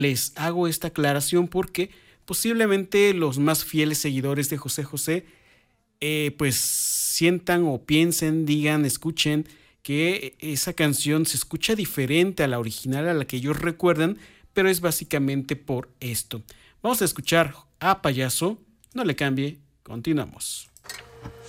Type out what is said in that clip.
les hago esta aclaración porque posiblemente los más fieles seguidores de José José pues sientan o piensen, digan, escuchen que esa canción se escucha diferente a la original, a la que ellos recuerdan, pero es básicamente por esto. Vamos a escuchar a Payaso, no le cambie, continuamos.